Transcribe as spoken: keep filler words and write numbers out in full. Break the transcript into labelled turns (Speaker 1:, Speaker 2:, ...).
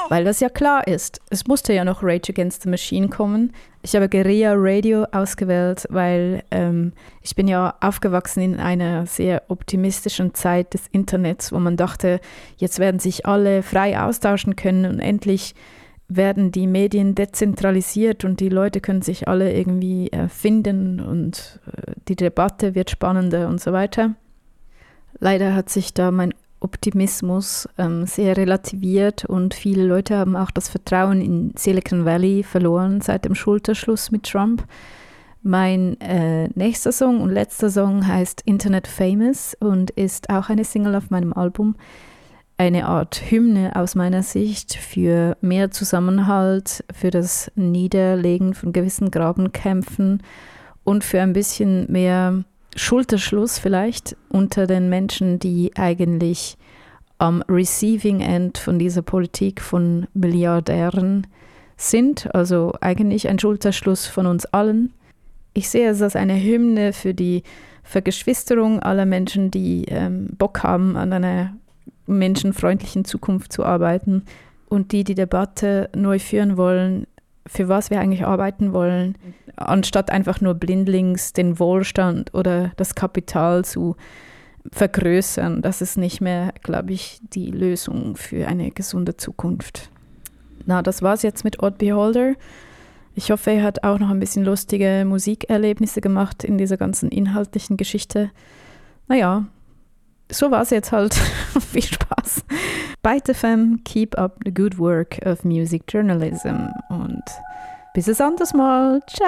Speaker 1: Weil das ja klar ist. Es musste ja noch Rage Against the Machine kommen. Ich habe Guerilla Radio ausgewählt, weil ähm, ich bin ja aufgewachsen in einer sehr optimistischen Zeit des Internets, wo man dachte, jetzt werden sich alle frei austauschen können und endlich werden die Medien dezentralisiert und die Leute können sich alle irgendwie äh, finden und äh, die Debatte wird spannender und so weiter. Leider hat sich da mein Optimismus ähm, sehr relativiert und viele Leute haben auch das Vertrauen in Silicon Valley verloren seit dem Schulterschluss mit Trump. Mein äh, nächster Song und letzter Song heißt Internet Famous und ist auch eine Single auf meinem Album. Eine Art Hymne aus meiner Sicht für mehr Zusammenhalt, für das Niederlegen von gewissen Grabenkämpfen und für ein bisschen mehr Schulterschluss vielleicht unter den Menschen, die eigentlich am Receiving End von dieser Politik von Milliardären sind. Also eigentlich ein Schulterschluss von uns allen. Ich sehe es als eine Hymne für die Vergeschwisterung aller Menschen, die ähm, Bock haben, an einer menschenfreundlichen Zukunft zu arbeiten und die die Debatte neu führen wollen, für was wir eigentlich arbeiten wollen, anstatt einfach nur blindlings den Wohlstand oder das Kapital zu vergrößern. Das ist nicht mehr, glaube ich, die Lösung für eine gesunde Zukunft. Na, das war's jetzt mit Odd Beholder. Ich hoffe, er hat auch noch ein bisschen lustige Musikerlebnisse gemacht in dieser ganzen inhaltlichen Geschichte. Naja, so war's jetzt halt. Viel Spaß. Byte F M, keep up the good work of music journalism und bis es anders mal. Ciao.